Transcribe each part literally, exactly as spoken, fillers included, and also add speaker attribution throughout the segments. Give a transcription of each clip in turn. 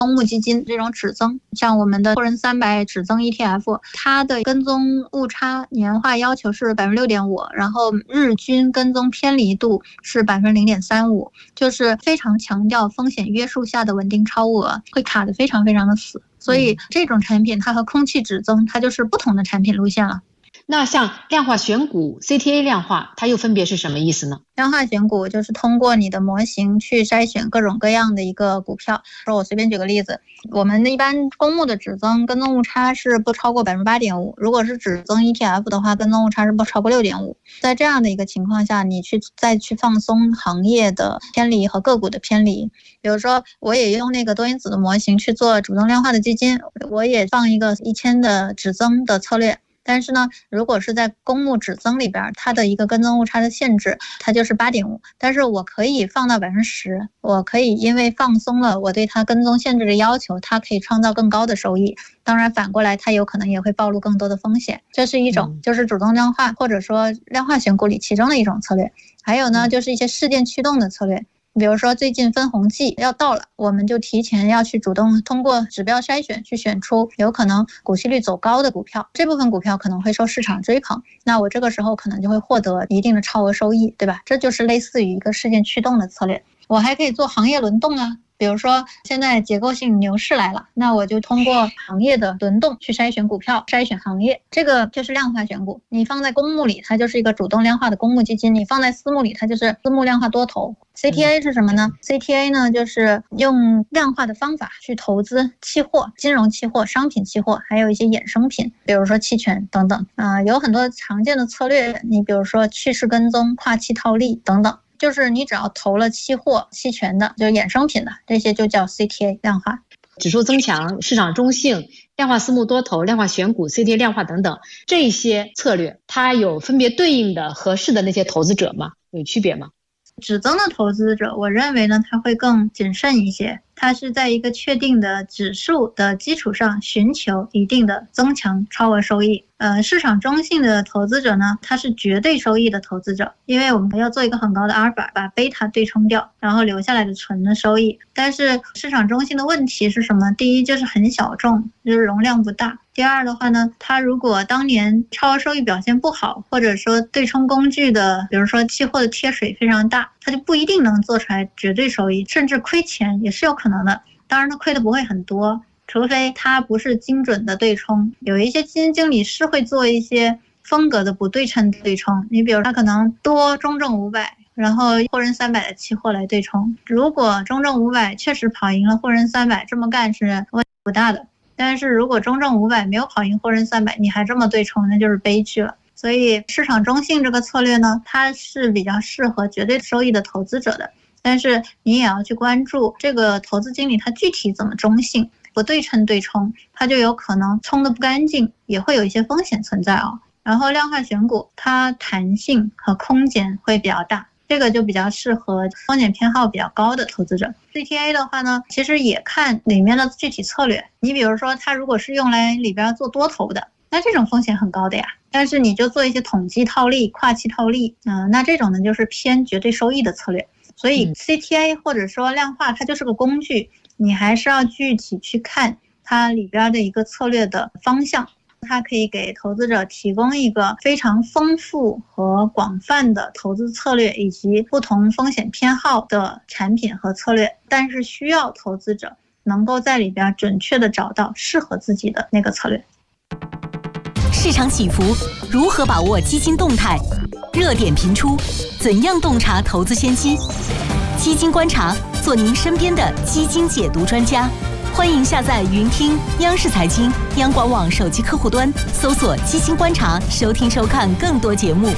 Speaker 1: 公募基金这种指增，像我们的沪深三百指增 E T F， 它的跟踪误差年化要求是 百分之六点五， 然后日均跟踪偏离度是 百分之零点三五， 就是非常强调风险约束下的稳定超额，会卡得非常非常的死。所以这种产品它和空气指增它就是不同的产品路线了。
Speaker 2: 那像量化选股 C T A 量化它又分别是什么意思呢？
Speaker 1: 量化选股就是通过你的模型去筛选各种各样的一个股票。说我随便举个例子，我们一般公募的指增跟踪误差是不超过 百分之八点五， 如果是指增 E T F 的话，跟踪误差是不超过 六点五。 在这样的一个情况下，你去再去放松行业的偏离和个股的偏离。比如说我也用那个多因子的模型去做主动量化的基金，我也放一个一千的指增的策略，但是呢，如果是在公募指增里边，它的一个跟踪误差的限制，它就是 八点五， 但是我可以放到 百分之十， 我可以因为放松了我对它跟踪限制的要求，它可以创造更高的收益。当然反过来它有可能也会暴露更多的风险，这是一种就是主动量化或者说量化选股里其中的一种策略。还有呢，就是一些事件驱动的策略，比如说最近分红季要到了，我们就提前要去主动通过指标筛选去选出有可能股息率走高的股票，这部分股票可能会受市场追捧，那我这个时候可能就会获得一定的超额收益，对吧？这就是类似于一个事件驱动的策略。我还可以做行业轮动啊，比如说现在结构性牛市来了，那我就通过行业的轮动去筛选股票，筛选行业，这个就是量化选股。你放在公募里它就是一个主动量化的公募基金，你放在私募里它就是私募量化多头。 C T A 是什么呢？ C T A 呢就是用量化的方法去投资期货、金融期货、商品期货，还有一些衍生品，比如说期权等等啊、呃，有很多常见的策略，你比如说趋势跟踪、跨期套利等等，就是你只要投了期货、期权的，就是衍生品的，这些就叫 C T A 量化。
Speaker 2: 指数增强、市场中性、量化私募多头、量化选股、C T A 量化等等，这些策略它有分别对应的合适的那些投资者吗？有区别吗？
Speaker 1: 指增的投资者，我认为呢，他会更谨慎一些，他是在一个确定的指数的基础上寻求一定的增强超额收益。呃，市场中性的投资者呢，他是绝对收益的投资者，因为我们要做一个很高的阿尔法，把贝塔对冲掉，然后留下来的纯的收益。但是市场中性的问题是什么？第一就是很小众，就是容量不大。第二的话呢，它如果当年超额收益表现不好，或者说对冲工具的，比如说期货的贴水非常大，它就不一定能做出来绝对收益，甚至亏钱也是有可能的。当然它亏的不会很多，除非它不是精准的对冲。有一些基金经理是会做一些风格的不对称对冲，你比如他可能多中证五百，然后沪深三百的期货来对冲。如果中证五百确实跑赢了沪深三百，这么干是问题不大的。但是如果中证五百没有跑赢沪深三百，你还这么对冲，那就是悲剧了。所以市场中性这个策略呢，它是比较适合绝对收益的投资者的。但是你也要去关注这个投资经理他具体怎么中性，不对称对冲，它就有可能冲得不干净，也会有一些风险存在啊。然后量化选股它弹性和空间会比较大，这个就比较适合风险偏好比较高的投资者。 C T A 的话呢，其实也看里面的具体策略，你比如说它如果是用来里边做多头的，那这种风险很高的呀。但是你就做一些统计套利、跨期套利，嗯、呃，那这种呢就是偏绝对收益的策略。所以 C T A 或者说量化它就是个工具，你还是要具体去看它里边的一个策略的方向。它可以给投资者提供一个非常丰富和广泛的投资策略，以及不同风险偏好的产品和策略，但是需要投资者能够在里边准确的找到适合自己的那个策略。
Speaker 3: 市场起伏，如何把握基金动态？热点频出，怎样洞察投资先机？基金观察，做您身边的基金解读专家。欢迎下载云听央视财经、央广网手机客户端，搜索基金观察，收听收看更多节目。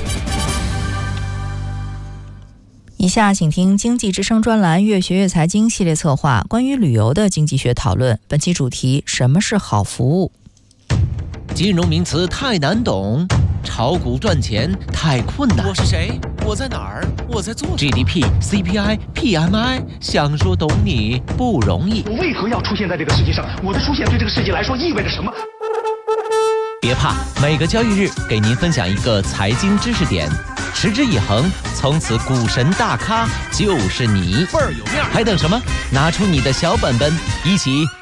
Speaker 4: 以下请听经济之声专栏越学越财经系列策划，关于旅游的经济学讨论。本期主题：什么是好服务？
Speaker 5: 金融名词太难懂，炒股赚钱太困难。
Speaker 6: 我是谁？我在哪儿？我在做
Speaker 5: G D P、C P I、P M I， 想说懂你不容易。
Speaker 7: 我为何要出现在这个世界上？我的出现对这个世界来说意味着什么？
Speaker 5: 别怕，每个交易日给您分享一个财经知识点， 持之以恒，从此股神大咖就是你，
Speaker 6: 倍儿有面。
Speaker 5: 还等什么？拿出你的小本本，一起